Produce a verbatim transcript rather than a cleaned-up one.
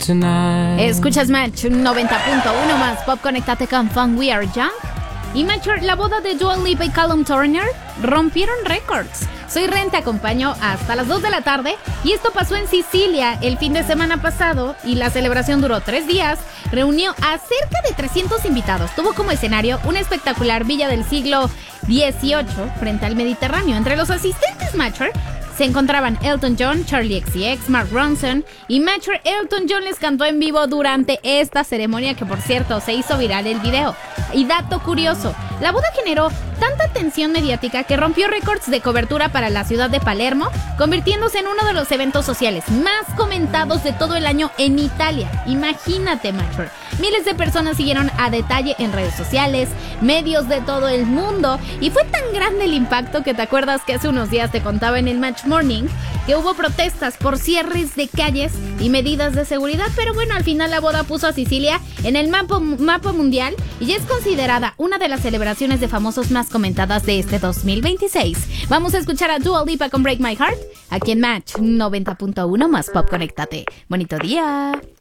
tonight. Escuchas Match noventa punto uno más Pop. Conéctate con Fun We Are Young. Y Match, la boda de Dua Lipa y Callum Turner rompieron récords. Soy Ren, te acompaño hasta las dos de la tarde. Y esto pasó en Sicilia el fin de semana pasado. Y la celebración duró tres días. Reunió a cerca de trescientos invitados. Tuvo como escenario una espectacular villa del siglo dieciocho frente al Mediterráneo. Entre los asistentes, Matcher, se encontraban Elton John, Charlie X C X, Mark Ronson y Matcher. Elton John les cantó en vivo durante esta ceremonia, que por cierto se hizo viral el video. Y dato curioso, la boda generó tanta atención mediática que rompió récords de cobertura para la ciudad de Palermo, convirtiéndose en uno de los eventos sociales más comentados de todo el año en Italia. Imagínate, Matcher. Miles de personas siguieron a detalle en redes sociales, medios de todo el mundo, y fue tan grande el impacto que te acuerdas que hace unos días te contaba en el Match Morning que hubo protestas por cierres de calles y medidas de seguridad. Pero bueno, al final la boda puso a Sicilia en el mapa, mapa mundial y ya es considerada una de las celebraciones de famosos más comentadas de este dos mil veintiséis. Vamos a escuchar a Dua Lipa con Break My Heart aquí en Match noventa punto uno más Pop. Conéctate. Bonito día.